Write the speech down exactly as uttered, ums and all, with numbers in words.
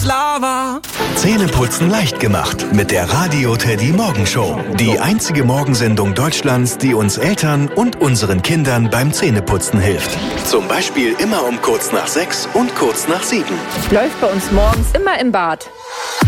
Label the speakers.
Speaker 1: Lava.
Speaker 2: Zähneputzen leicht gemacht mit der Radio Teddy Morgenshow. Die einzige Morgensendung Deutschlands, die uns Eltern und unseren Kindern beim Zähneputzen hilft. Zum Beispiel immer um kurz nach sechs und kurz nach sieben.
Speaker 3: Läuft bei uns morgens immer im Bad.